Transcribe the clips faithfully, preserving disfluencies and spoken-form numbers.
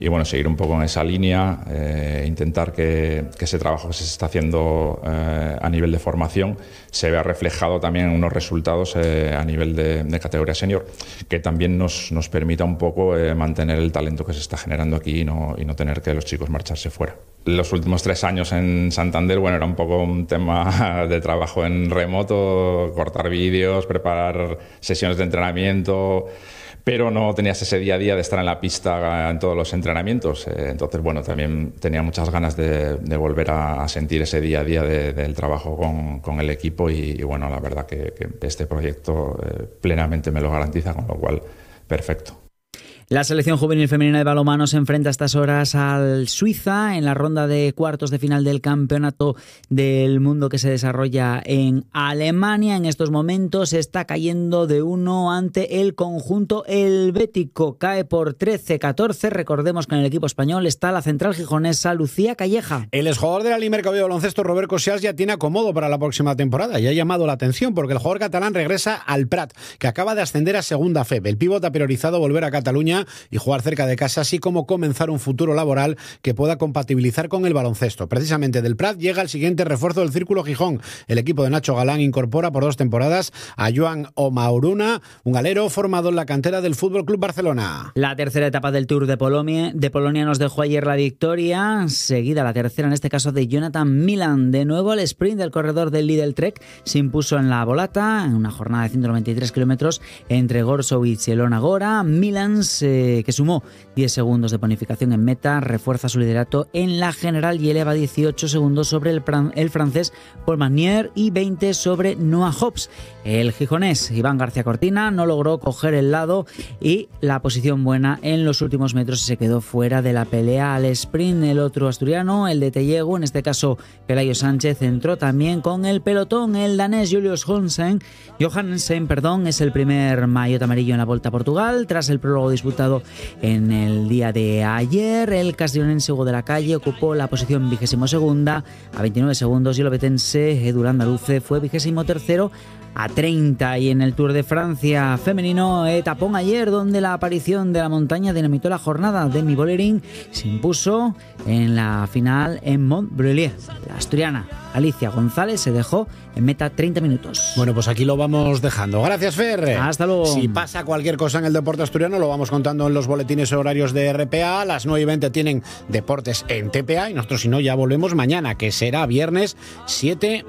Y bueno, seguir un poco en esa línea, eh, intentar que, que ese trabajo que se está haciendo eh, a nivel de formación se vea reflejado también en unos resultados eh, a nivel de, de categoría senior, que también nos, nos permita un poco eh, mantener el talento que se está generando aquí y no, y no tener que los chicos marcharse fuera. Los últimos tres años en Santander, bueno, era un poco un tema de trabajo en remoto, cortar vídeos, preparar sesiones de entrenamiento, pero no tenías ese día a día de estar en la pista en todos los entrenamientos. Entonces, bueno, también tenía muchas ganas de, de volver a, a sentir ese día a día de, del trabajo con, con el equipo y, y, bueno, la verdad que, que este proyecto eh, plenamente me lo garantiza, con lo cual, perfecto. La selección juvenil femenina de balonmano se enfrenta a estas horas al Suiza en la ronda de cuartos de final del Campeonato del Mundo que se desarrolla en Alemania. En estos momentos está cayendo de uno ante el conjunto helvético. Cae por trece catorce. Recordemos que en el equipo español está la central gijonesa Lucía Calleja. El exjugador de la Limerca de baloncesto Robert Cosials ya tiene acomodo para la próxima temporada y ha llamado la atención porque el jugador catalán regresa al Prat, que acaba de ascender a Segunda F E B. El pívot ha priorizado volver a Cataluña y jugar cerca de casa, así como comenzar un futuro laboral que pueda compatibilizar con el baloncesto. Precisamente del Prat llega el siguiente refuerzo del Círculo Gijón. El equipo de Nacho Galán incorpora por dos temporadas a Joan Omauruna, un alero formado en la cantera del Fútbol Club Barcelona. La tercera etapa del Tour de Polonia, de Polonia nos dejó ayer la victoria, seguida la tercera en este caso de Jonathan Milan. De nuevo el sprint del corredor del Lidl Trek se impuso en la Volata en una jornada de ciento noventa y tres kilómetros entre Gorsowicz y Elona Gora. Milan se que sumó diez segundos de bonificación en meta, refuerza su liderato en la general y eleva dieciocho segundos sobre el, el francés Paul Magnier y veinte sobre Noah Hobbs. El gijonés Iván García Cortina no logró coger el lado y la posición buena en los últimos metros y se quedó fuera de la pelea al sprint. El otro asturiano, el de Tellegu, en este caso Pelayo Sánchez, entró también con el pelotón. El danés Julius Johansen, Johansen perdón, es el primer maillot amarillo en la Volta a Portugal tras el prólogo disputado en el día de ayer. El castellonense Hugo de la Calle ocupó la posición vigésimo segunda a veintinueve segundos y el obetense Edu Andaluce fue vigésimo tercero a treinta. Y en el Tour de Francia femenino, etapón ayer donde la aparición de la montaña dinamitó la jornada. Demi Vollering se impuso en la final en Montbrellier. La asturiana Alicia González se dejó en meta treinta minutos. Bueno, pues aquí lo vamos dejando. Gracias, Fer. Hasta luego. Si pasa cualquier cosa en el deporte asturiano, lo vamos contando en los boletines horarios de R P A. A las nueve y veinte tienen deportes en T P A y nosotros, si no, ya volvemos mañana, que será viernes siete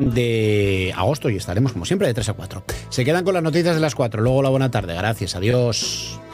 de agosto y estaremos, como siempre, de tres a cuatro. Se quedan con las noticias de las cuatro. Luego la buena tarde. Gracias. Adiós.